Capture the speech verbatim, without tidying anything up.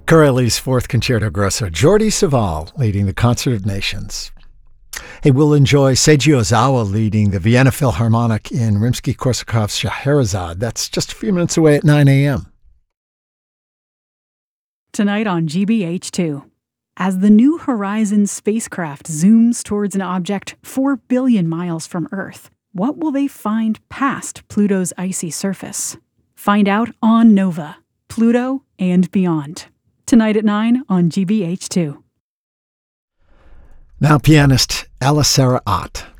Corelli's Fourth Concerto Grosso, Jordi Savall leading the Concert of Nations. Hey, we'll enjoy Seiji Ozawa leading the Vienna Philharmonic in Rimsky-Korsakov's Scheherazade. That's just a few minutes away at nine a.m. Tonight on G B H two. As the New Horizons spacecraft zooms towards an object four billion miles from Earth, what will they find past Pluto's icy surface? Find out on Nova, Pluto and Beyond. Tonight at nine on G B H two. Now pianist Elisara Ott.